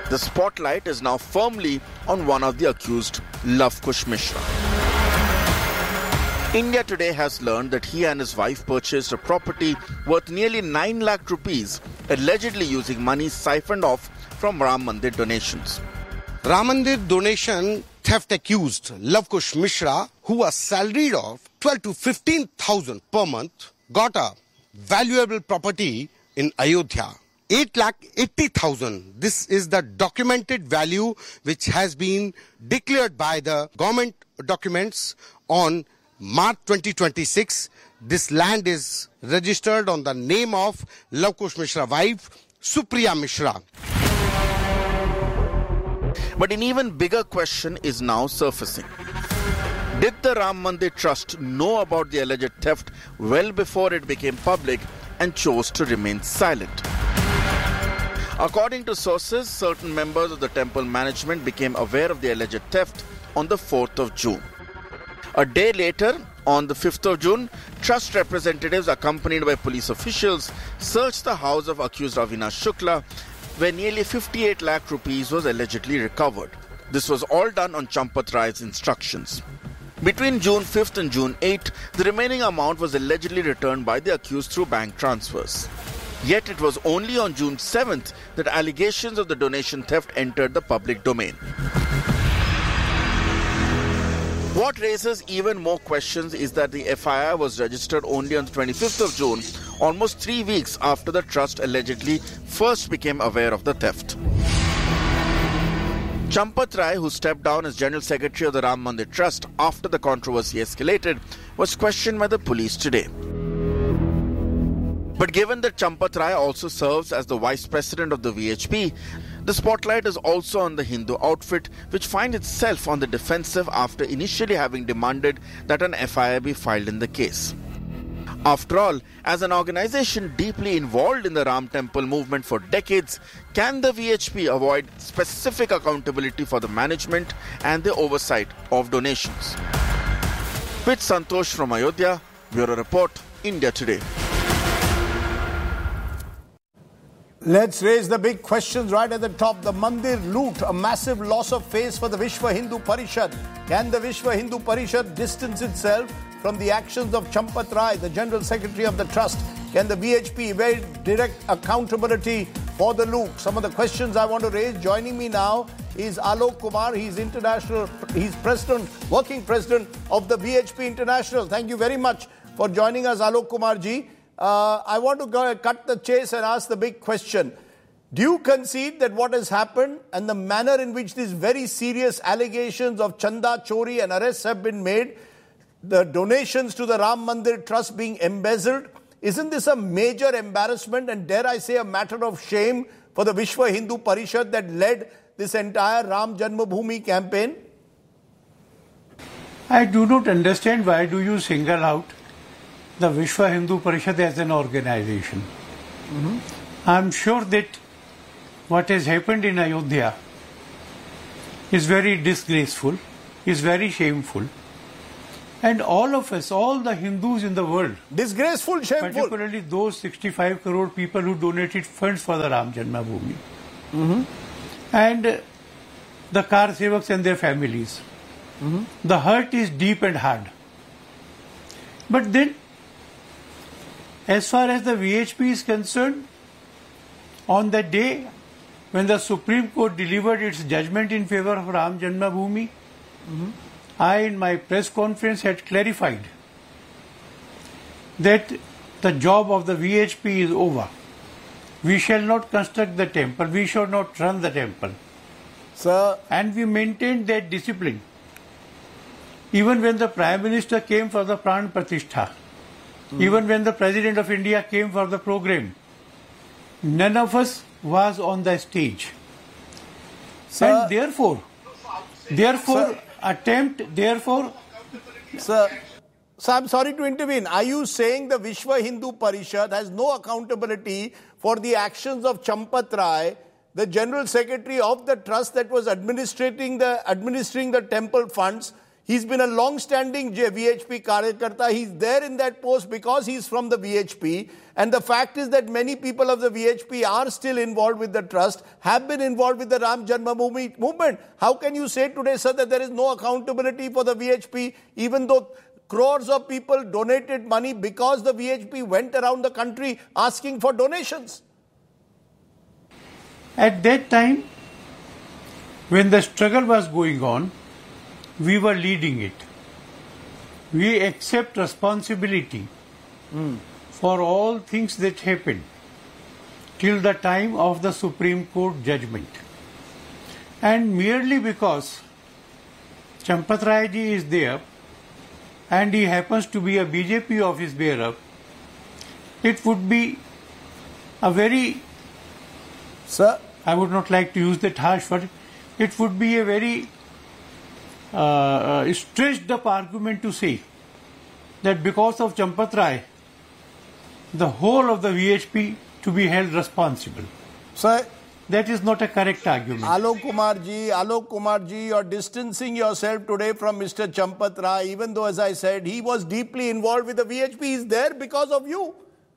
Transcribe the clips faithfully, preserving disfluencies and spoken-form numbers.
The spotlight is now firmly on one of the accused, Lav Kush Mishra. India Today has learned that he and his wife purchased a property worth nearly nine lakh rupees, allegedly using money siphoned off from Ram Mandir donations. Ram Mandir donation theft accused Lav Kush Mishra, who was salaried of twelve to fifteen thousand per month, got a valuable property in Ayodhya. eight lakh eighty thousand. This is the documented value which has been declared by the government documents on March twenty twenty-six. This land is registered on the name of Lav Kush Mishra's wife, Supriya Mishra. But an even bigger question is now surfacing. Did the Ram Mandir Trust know about the alleged theft well before it became public and chose to remain silent? According to sources, certain members of the temple management became aware of the alleged theft on the fourth of June. A day later, on the fifth of June, trust representatives accompanied by police officials searched the house of accused Avinash Shukla, where nearly fifty-eight lakh rupees was allegedly recovered. This was all done on Champat Rai's instructions. Between June fifth and June eighth, the remaining amount was allegedly returned by the accused through bank transfers. Yet it was only on June seventh that allegations of the donation theft entered the public domain. What raises even more questions is that the F I R was registered only on the twenty-fifth of June, almost three weeks after the trust allegedly first became aware of the theft. Champat Rai, who stepped down as General Secretary of the Ram Mandir Trust after the controversy escalated, was questioned by the police today. But given that Champat Rai also serves as the Vice President of the V H P, the spotlight is also on the Hindu outfit, which finds itself on the defensive after initially having demanded that an F I R be filed in the case. After all, as an organization deeply involved in the Ram Temple movement for decades, can the V H P avoid specific accountability for the management and the oversight of donations? With Santosh from Ayodhya, Bureau Report, India Today. Let's raise the big questions right at the top. The Mandir loot, a massive loss of face for the Vishwa Hindu Parishad. Can the Vishwa Hindu Parishad distance itself from the actions of Champat Rai, the General Secretary of the Trust? Can the V H P evade direct accountability for the loot? Some of the questions I want to raise. Joining me now is Alok Kumar. He's international. He's president, working president of the V H P International. Thank you very much for joining us, Alok Kumar ji. Uh, I want to go, cut the chase and ask the big question. Do you concede that what has happened and the manner in which these very serious allegations of Chanda Chori and arrests have been made, the donations to the Ram Mandir Trust being embezzled, isn't this a major embarrassment and dare I say a matter of shame for the Vishwa Hindu Parishad that led this entire Ram Janmabhoomi campaign? I do not understand why do you single out the Vishwa Hindu Parishad as an organization. Mm-hmm. I am sure that what has happened in Ayodhya is very disgraceful, is very shameful. And all of us, all the Hindus in the world, disgraceful, shameful, particularly those sixty-five crore people who donated funds for the Ram Janmabhoomi, mm-hmm. and uh, the Kar Sevaks and their families. Mm-hmm. The hurt is deep and hard. But then, as far as the V H P is concerned, on the day when the Supreme Court delivered its judgment in favor of Ram Janmabhoomi, mm-hmm. I in my press conference had clarified that the job of the V H P is over. We shall not construct the temple, we shall not run the temple. Sir. And we maintained that discipline. Even when the Prime Minister came for the Pran Pratishtha, Mm. even when the President of India came for the program, none of us was on the stage. Sir, and therefore, therefore, sir, attempt, therefore... Sir, sir, I'm sorry to intervene. Are you saying the Vishwa Hindu Parishad has no accountability for the actions of Champat Rai, the General Secretary of the Trust that was administrating the, administering the temple funds? He's been a long-standing V H P Karyakarta. He's there in that post because he's from the V H P. And the fact is that many people of the V H P are still involved with the trust, have been involved with the Ram Janmabhoomi movement. How can you say today, sir, that there is no accountability for the V H P, even though crores of people donated money because the V H P went around the country asking for donations? At that time, when the struggle was going on, we were leading it. We accept responsibility mm. for all things that happened till the time of the Supreme Court judgment. And merely because Champat Rai ji is there and he happens to be a B J P office bearer, it would be a very, Sir, I would not like to use that harsh word, it would be a very uh, uh, stretched up argument to say that because of Champat Rai, the whole of the V H P to be held responsible. Sir, that is not a correct argument. Alok Kumar ji, Alok Kumar ji, you're distancing yourself today from Mister Champat Rai, even though, as I said, he was deeply involved with the V H P. He's there because of you.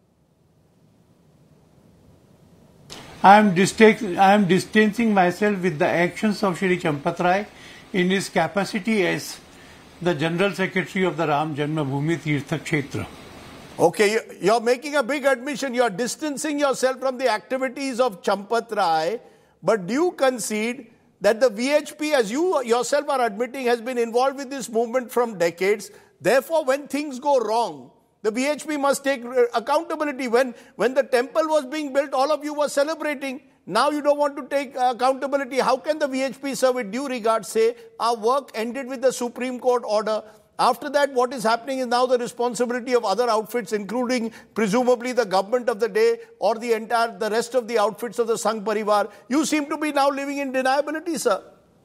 I am, distan- I am distancing myself with the actions of Shri Champat Rai in his capacity as the General Secretary of the Ram Janmabhoomi Tirtha Kshetra. Okay, you're making a big admission. You're distancing yourself from the activities of Champat Rai, but do you concede that the V H P, as you yourself are admitting, has been involved with this movement from decades? Therefore, when things go wrong, the V H P must take accountability. When, when the temple was being built, all of you were celebrating. Now you don't want to take accountability. How can the V H P, sir, with due regard, say our work ended with the Supreme Court order? After that, what is happening is now the responsibility of other outfits, including presumably the government of the day or the entire, the rest of the outfits of the Sangh Parivar. You seem to be now living in deniability, sir.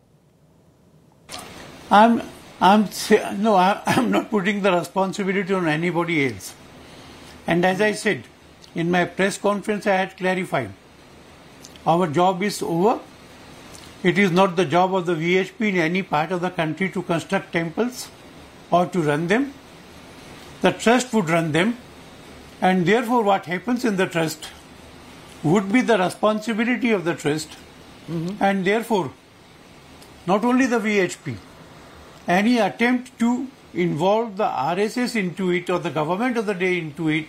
I'm, I'm, no, I'm not putting the responsibility on anybody else. And as I said, in my press conference, I had clarified, our job is over. It is not the job of the V H P in any part of the country to construct temples or to run them. The trust would run them, and therefore what happens in the trust would be the responsibility of the trust, mm-hmm. and therefore not only the V H P, any attempt to involve the R S S into it or the government of the day into it.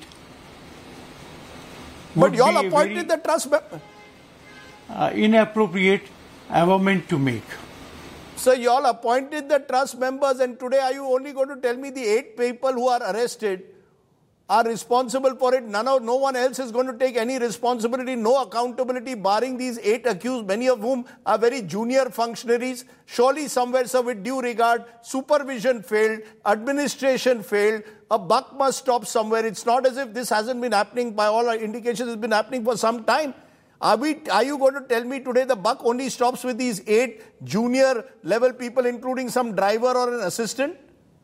But you all appointed the trust member. Uh, inappropriate avowment to make. So you all appointed the trust members, and today are you only going to tell me the eight people who are arrested are responsible for it? None of, no one else is going to take any responsibility, no accountability, barring these eight accused, many of whom are very junior functionaries. Surely somewhere, sir, with due regard, supervision failed, administration failed, a buck must stop somewhere. It's not as if this hasn't been happening. By all our indications, it's been happening for some time. Are we? Are you going to tell me today the buck only stops with these eight junior level people, including some driver or an assistant?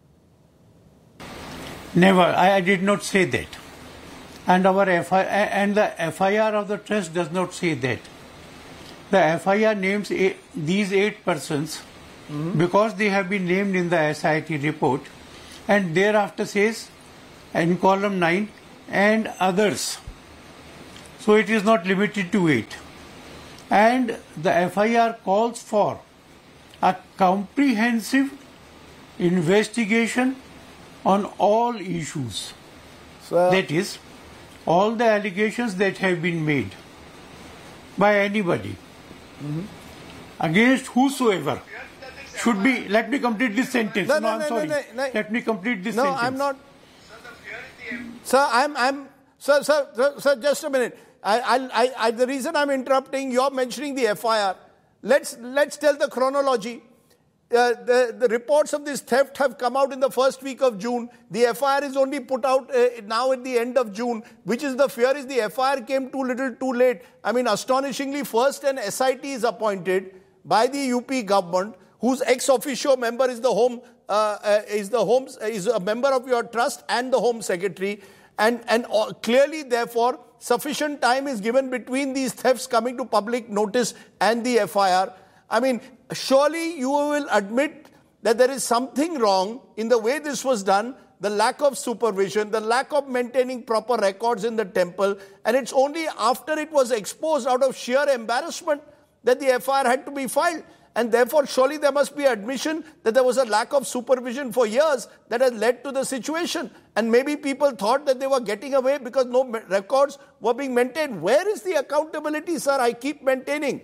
Never. I, I did not say that. And our F I R, and the F I R of the trust does not say that. The F I R names eight, these eight persons mm-hmm. because they have been named in the S I T report, and thereafter says in column nine and others. So it is not limited to eight. And the F I R calls for a comprehensive investigation on all issues. Sir. That is, all the allegations that have been made by anybody mm-hmm. against whosoever should be. Let me complete this sentence. No, no, no, I'm no, sorry. no, no, no. Let me complete this no, sentence. No, I'm not. Sir, I'm, I'm, sir, sir, sir, sir, just a minute. I, I, I, the reason I'm interrupting, you're mentioning the F I R. Let's, let's tell the chronology. Uh, the, the reports of this theft have come out in the first week of June. The F I R is only put out uh, now at the end of June, which is the fear is the F I R came too little too late. I mean, astonishingly, first an S I T is appointed by the U P government, whose ex officio member is the home, uh, uh, is the home, uh, is a member of your trust and the home secretary. And, and uh, clearly, therefore, sufficient time is given between these thefts coming to public notice and the F I R. I mean, surely you will admit that there is something wrong in the way this was done, the lack of supervision, the lack of maintaining proper records in the temple, and it's only after it was exposed out of sheer embarrassment that the F I R had to be filed. And therefore, surely there must be admission that there was a lack of supervision for years that has led to the situation. And maybe people thought that they were getting away because no records were being maintained. Where is the accountability, sir? I keep maintaining.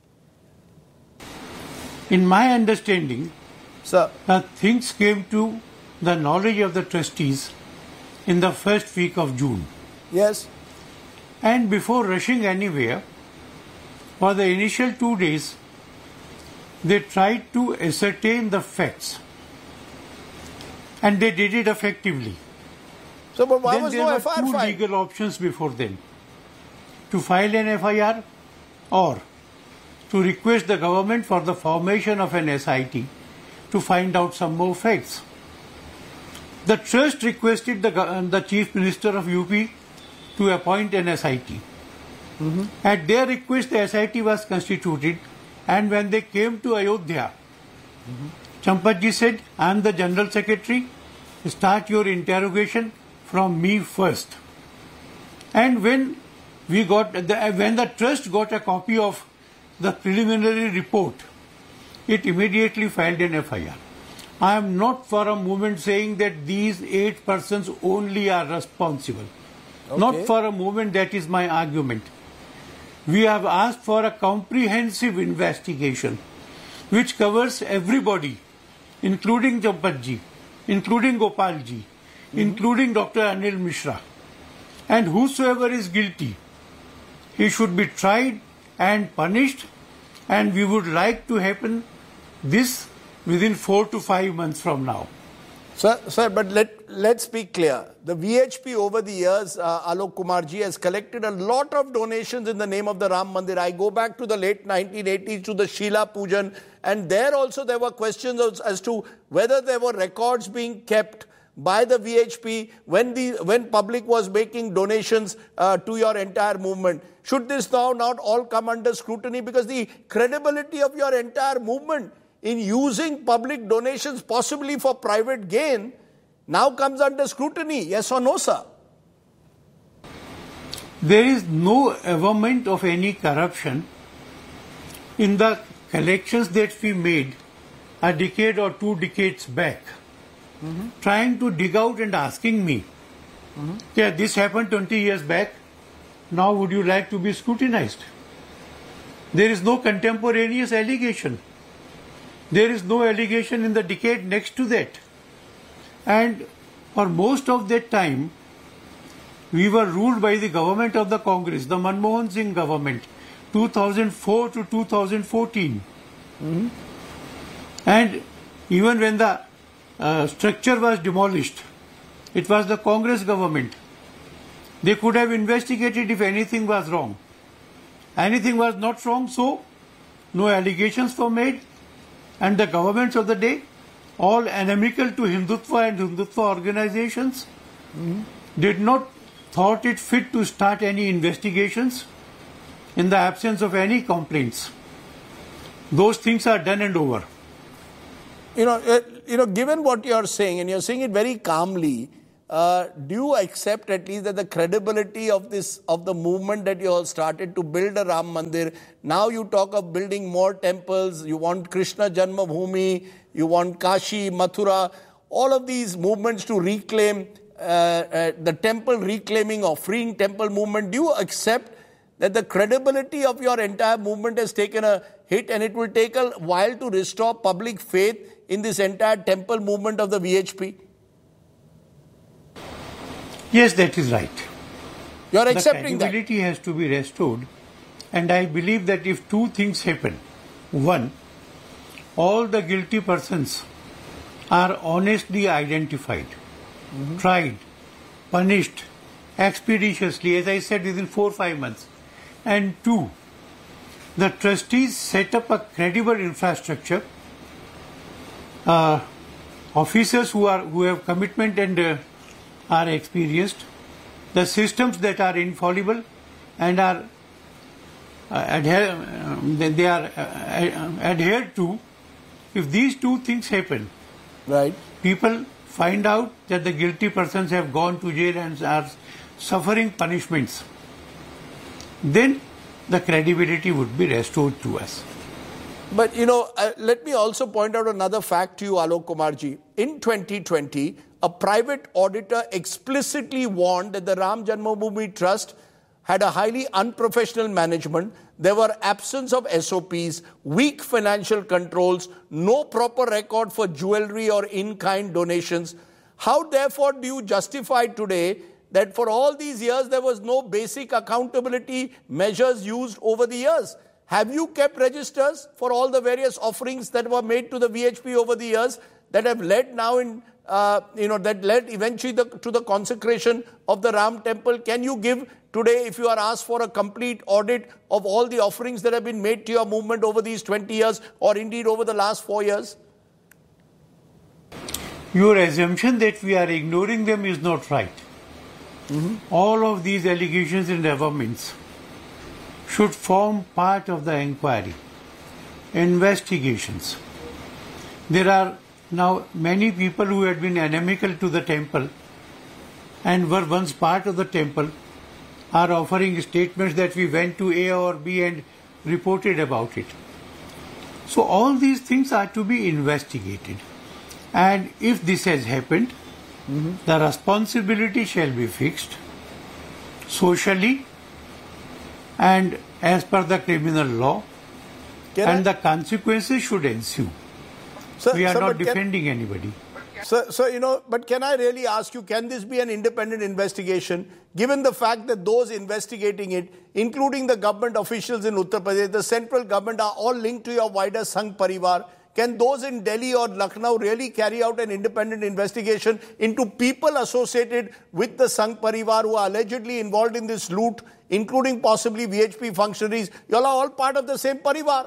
In my understanding, sir, uh, things came to the knowledge of the trustees in the first week of June. Yes. And before rushing anywhere, for the initial two days, they tried to ascertain the facts. And they did it effectively. So, but why then was there no were F I R two filed? legal options before them. To file an F I R or to request the government for the formation of an S I T to find out some more facts. The trust requested the, the Chief Minister of U P to appoint an S I T. Mm-hmm. At their request, the S I T was constituted, and when they came to Ayodhya, mm-hmm. Champatji said, I am the General Secretary, start your interrogation from me first. And when we got the, when the trust got a copy of the preliminary report, it immediately filed an F I R. I am not for a moment saying that these eight persons only are responsible. Okay. Not for a moment that is my argument. We have asked for a comprehensive investigation which covers everybody, including Champatji, including Gopalji, mm-hmm. including Doctor Anil Mishra. And whosoever is guilty, he should be tried and punished, and we would like to happen this within four to five months from now. Sir, sir, but let, let's be clear. The V H P over the years, uh, Alok Kumarji, has collected a lot of donations in the name of the Ram Mandir. I go back to the late nineteen eighties to the Sheela Pujan, and there also there were questions as, as to whether there were records being kept by the V H P when the when public was making donations uh, to your entire movement. Should this now not all come under scrutiny? Because the credibility of your entire movement in using public donations possibly for private gain now comes under scrutiny. Yes or no, sir? There is no averment of any corruption in the collections that we made a decade or two decades back. Mm-hmm. Trying to dig out and asking me, mm-hmm. yeah, this happened twenty years back, now would you like to be scrutinized? There is no contemporaneous allegation. There is no allegation in the decade next to that. And for most of that time, we were ruled by the government of the Congress, the Manmohan Singh government, two thousand four to two thousand fourteen. Mm-hmm. And even when the uh, structure was demolished, it was the Congress government. They could have investigated if anything was wrong. Anything was not wrong, so no allegations were made. And the governments of the day, all inimical to Hindutva and Hindutva organizations, mm-hmm. did not thought it fit to start any investigations in the absence of any complaints. Those things are done and over. You know, uh, you know, given what you are saying, and you are saying it very calmly, uh, do you accept at least that the credibility of this of the movement that you all started to build a Ram Mandir? Now you talk of building more temples. You want Krishna Janmabhoomi. You want Kashi, Mathura. All of these movements to reclaim uh, uh, the temple reclaiming or freeing temple movement. Do you accept that the credibility of your entire movement has taken a hit, and it will take a while to restore public faith in this entire temple movement of the V H P? Yes, that is right. You are accepting that. The credibility that. has to be restored, and I believe that if two things happen, one, all the guilty persons are honestly identified, mm-hmm. tried, punished expeditiously, as I said, within four or five months. And two, the trustees set up a credible infrastructure, uh, officers who are who have commitment and uh, are experienced, the systems that are infallible and are uh, adhere, uh, they are uh, adhered to if these two things happen, Right. people find out that the guilty persons have gone to jail and are suffering punishments, then the credibility would be restored to us. But, you know, uh, let me also point out another fact to you, Alok Kumarji. In twenty twenty, a private auditor explicitly warned that the Ram Janmabhoomi Trust had a highly unprofessional management. There were absence of S O Ps, weak financial controls, no proper record for jewelry or in-kind donations. How, therefore, do you justify today that for all these years there was no basic accountability measures used over the years? Have you kept registers for all the various offerings that were made to the V H P over the years that have led now in, uh, you know, that led eventually the, to the consecration of the Ram temple? Can you give today, if you are asked for a complete audit of all the offerings that have been made to your movement over these twenty years or indeed over the last four years? Your assumption that we are ignoring them is not right. Mm-hmm. All of these allegations and developments should form part of the inquiry, investigations. There are now many people who had been inimical to the temple and were once part of the temple are offering statements that we went to A or B and reported about it. So all these things are to be investigated. And if this has happened, mm-hmm. the responsibility shall be fixed socially and as per the criminal law, can and I? the consequences should ensue. Sir, we are sir, not defending can, anybody. So, so, you know, but can I really ask you, can this be an independent investigation, given the fact that those investigating it, including the government officials in Uttar Pradesh, the central government, are all linked to your wider Sangh Parivar? Can those in Delhi or Lucknow really carry out an independent investigation into people associated with the Sangh Parivar who are allegedly involved in this loot, including possibly V H P functionaries? You all are all part of the same Parivar.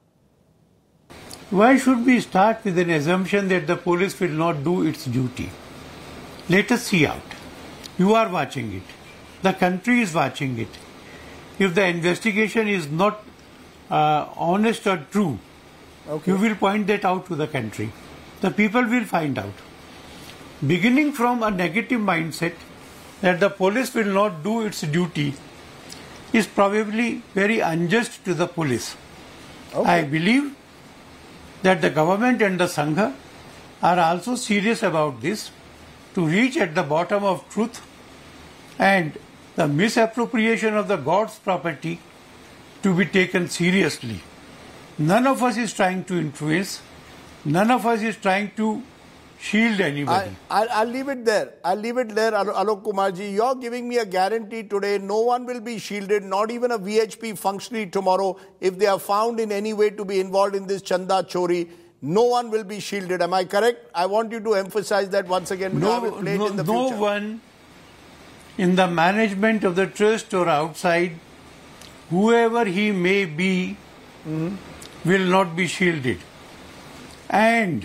Why should we start with an assumption that the police will not do its duty? Let us see out. You are watching it. The country is watching it. If the investigation is not uh, honest or true, okay. you will point that out to the country. The people will find out. Beginning from a negative mindset that the police will not do its duty is probably very unjust to the police. Okay. I believe that the government and the Sangha are also serious about this to reach at the bottom of truth, and the misappropriation of the God's property to be taken seriously. None of us is trying to influence, none of us is trying to shield anybody. I, I'll, I'll leave it there. I'll leave it there, Alok Kumarji. You're giving me a guarantee today no one will be shielded, not even a V H P functionary tomorrow, if they are found in any way to be involved in this Chanda Chori. No one will be shielded. Am I correct? I want you to emphasize that once again. No, no, in the no one in the management of the trust or outside, whoever he may be, mm-hmm. will not be shielded. And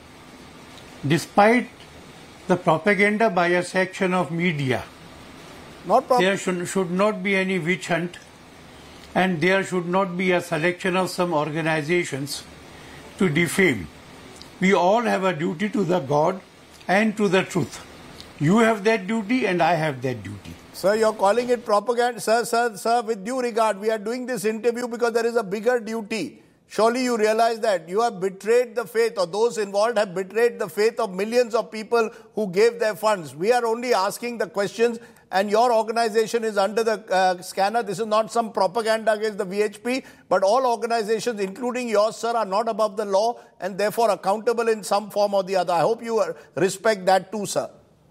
despite the propaganda by a section of media, not there should, should not be any witch hunt, and there should not be a selection of some organizations to defame. We all have a duty to the God and to the truth. You have that duty and I have that duty. Sir, you're calling it propaganda. Sir, sir, sir, with due regard, we are doing this interview because there is a bigger duty. Surely you realize that you have betrayed the faith, or those involved have betrayed the faith of millions of people who gave their funds. We are only asking the questions, and your organization is under the uh, scanner. This is not some propaganda against the V H P, but all organizations, including yours, sir, are not above the law and therefore accountable in some form or the other. I hope you respect that too, sir.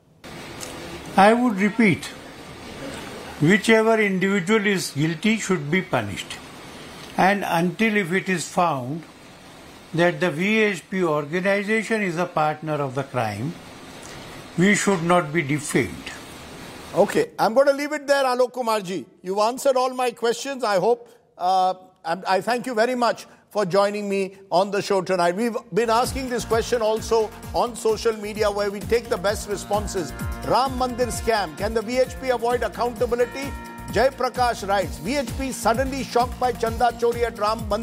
I would repeat, whichever individual is guilty should be punished. And until if it is found that the V H P organization is a partner of the crime, we should not be defamed. Okay, I'm going to leave it there, Alok Kumarji. You've answered all my questions. I hope, uh, I thank you very much for joining me on the show tonight. We've been asking this question also on social media, where we take the best responses. Ram Mandir scam. Can the V H P avoid accountability? Jay Prakash writes, V H P suddenly shocked by Chanda Chori at Ram Mandir.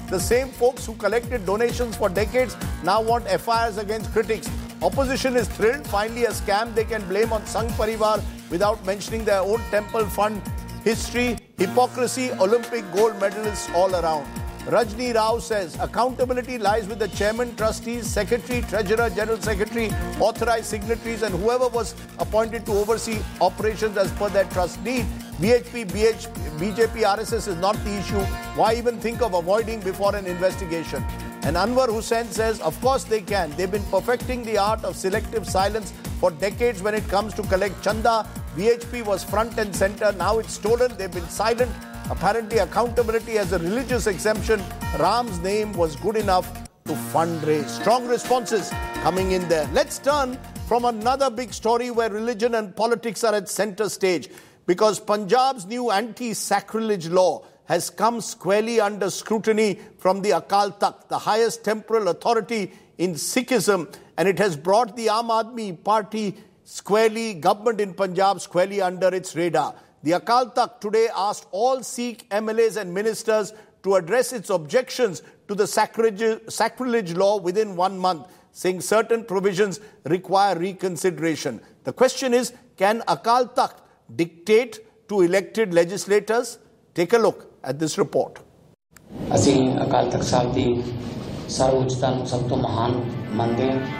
The same folks who collected donations for decades now want F I Rs against critics. Opposition is thrilled, finally a scam they can blame on Sangh Parivar without mentioning their own temple fund history, hypocrisy, Olympic gold medalists all around. Rajni Rao says accountability lies with the chairman, trustees, secretary, treasurer, general secretary, authorized signatories and whoever was appointed to oversee operations as per their trust need. B H P, B H P, B J P, R S S is not the issue. Why even think of avoiding before an investigation? And Anwar Hussain says, of course they can. They've been perfecting the art of selective silence for decades when it comes to collect chanda. B H P was front and center. Now it's stolen. They've been silent. Apparently accountability has a religious exemption. Ram's name was good enough to fundraise. Strong responses coming in there. Let's turn from another big story where religion and politics are at center stage, because Punjab's new anti-sacrilege law has come squarely under scrutiny from the Akal Takht, the highest temporal authority in Sikhism, and it has brought the Aam Aadmi Party squarely, government in Punjab squarely under its radar. The Akal Takht today asked all Sikh M L As and ministers to address its objections to the sacrilege, sacrilege law within one month, saying certain provisions require reconsideration. The question is, can Akal Takht dictate to elected legislators? Take a look at this report. ਅਸੀਂ ਅਕਾਲ ਤਖਤ ਸਾਹਿਬ ਦੀ ਸਰਵਉੱਚਤਾ ਨੂੰ ਸਭ ਤੋਂ ਮਹਾਨ ਮੰਨਦੇ ਹਾਂ।